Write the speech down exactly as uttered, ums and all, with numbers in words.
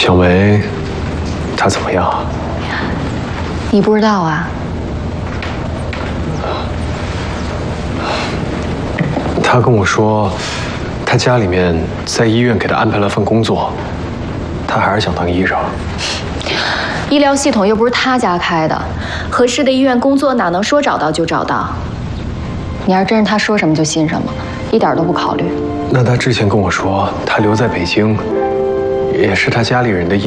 小梅，她怎么样？ 你不知道啊？ 她跟我说，她家里面在医院给她安排了份工作，她还是想当医生。 医疗系统又不是她家开的，合适的医院工作哪能说找到就找到？你要是真是她说什么就信什么，一点都不考虑。 那她之前跟我说，她留在北京，也是她家里人的意。